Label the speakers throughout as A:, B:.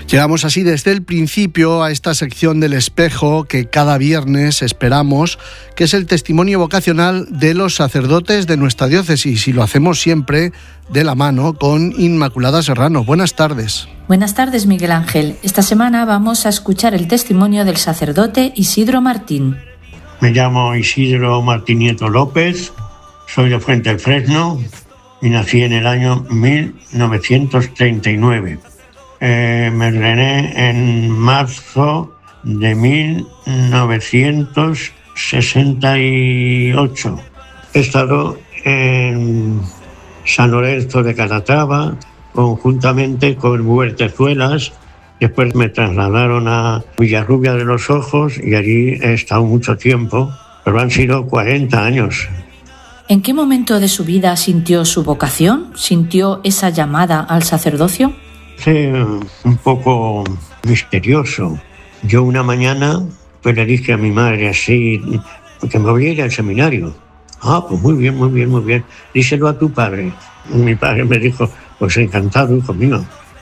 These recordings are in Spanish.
A: Llegamos así desde el principio a esta sección del espejo que cada viernes esperamos, que es el testimonio vocacional de los sacerdotes de nuestra diócesis, y lo hacemos siempre de la mano con Inmaculada Serrano. Buenas tardes.
B: Buenas tardes, Miguel Ángel. Esta semana vamos a escuchar el testimonio del sacerdote Isidro Martín.
C: Me llamo Isidro Martín Nieto López, soy de Fuentealfresno y nací en el año 1939. Me ordené en marzo de 1968. He estado en San Lorenzo de Calatrava, conjuntamente con Huertezuelas. Después me trasladaron a Villarrubia de los Ojos y allí he estado mucho tiempo, pero han sido 40 años.
B: ¿En qué momento de su vida sintió su vocación? ¿Sintió esa llamada al sacerdocio?
C: Sí, un poco misterioso. Yo una mañana pues le dije a mi madre así, que me voy a ir al seminario. Pues muy bien, muy bien, muy bien. Díselo a tu padre. Mi padre me dijo, pues encantado, hijo mío.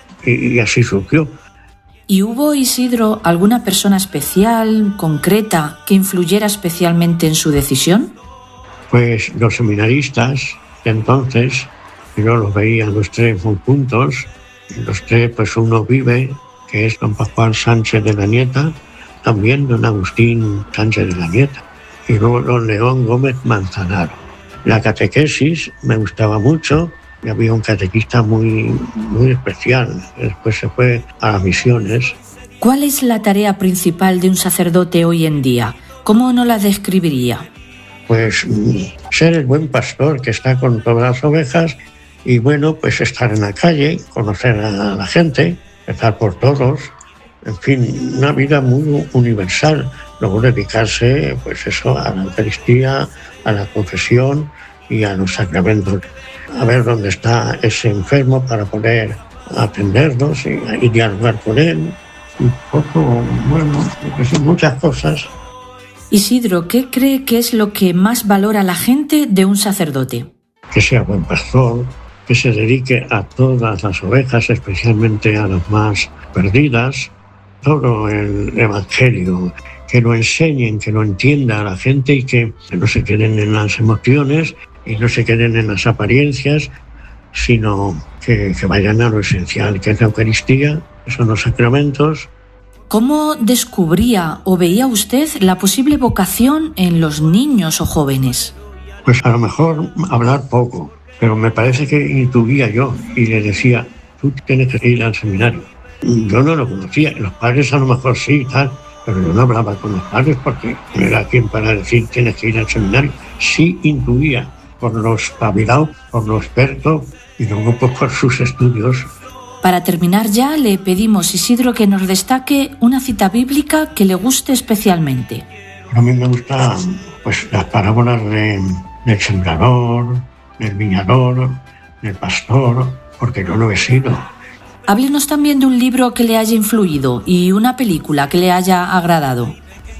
C: Y así surgió.
B: ¿Y hubo, Isidro, alguna persona especial, concreta, que influyera especialmente en su decisión?
C: Pues los seminaristas de entonces, yo los veía los tres muy juntos. Los tres, pues uno vive, que es don Pascual Sánchez de la Nieta, también don Agustín Sánchez de la Nieta, y luego don León Gómez Manzanaro. La catequesis me gustaba mucho, y había un catequista muy especial. Después se fue a las misiones.
B: ¿Cuál es la tarea principal de un sacerdote hoy en día? ¿Cómo no la describiría?
C: Pues ser el buen pastor que está con todas las ovejas. Y bueno, pues estar en la calle, conocer a la gente, estar por todos, en fin, una vida muy universal. Luego dedicarse, pues eso, a la Eucaristía, a la confesión y a los sacramentos. A ver dónde está ese enfermo para poder atendernos y dialogar con él. Un poco, bueno, pues muchas cosas.
B: Isidro, ¿qué cree que es lo que más valora la gente de un sacerdote?
C: Que sea buen pastor, que se dedique a todas las ovejas, especialmente a las más perdidas, todo el Evangelio, que lo enseñen, que lo entienda a la gente y que no se queden en las emociones y no se queden en las apariencias, sino que vayan a lo esencial, que es la Eucaristía, que son los sacramentos.
B: ¿Cómo descubría o veía usted la posible vocación en los niños o jóvenes?
C: Pues a lo mejor hablar poco, pero me parece que intuía yo y le decía, tú tienes que ir al seminario. Yo no lo conocía, los padres a lo mejor sí y tal, pero yo no hablaba con los padres porque no era quien para decir tienes que ir al seminario. Sí intuía por lo espabilado, por lo experto y luego pues por sus estudios.
B: Para terminar ya, le pedimos, Isidro, que nos destaque una cita bíblica que le guste especialmente.
C: A mí me gustan pues las parábolas del sembrador, del viñador, del pastor, porque yo lo he sido.
B: Háblenos también de un libro que le haya influido y una película que le haya agradado.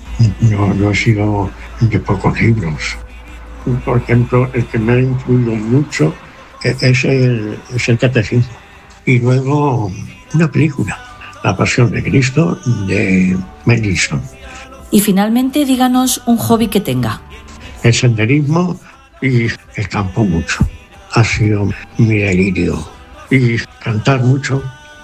C: Yo he sido de pocos libros. Por ejemplo, el que me ha influido mucho es el Catecismo. Y luego una película, La Pasión de Cristo, de Mel Gibson.
B: Y finalmente, díganos un hobby que tenga.
C: El senderismo y el campo mucho. Ha sido mi delirio. Y cantar mucho.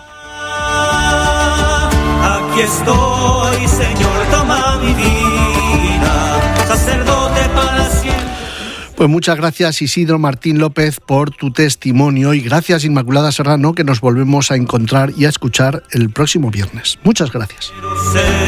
D: Aquí estoy, Señor, toma mi vida, sacerdote para siempre.
A: Pues muchas gracias, Isidro Martín López, por tu testimonio, y gracias, Inmaculada Serrano, que nos volvemos a encontrar y a escuchar el próximo viernes. Muchas gracias.